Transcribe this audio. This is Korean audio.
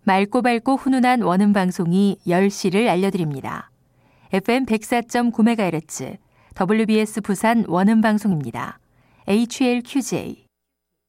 맑고 훈훈한 원음 방송이 10시를 알려드립니다. FM 104.9MHz WBS 부산 원음 방송입니다. HLQJ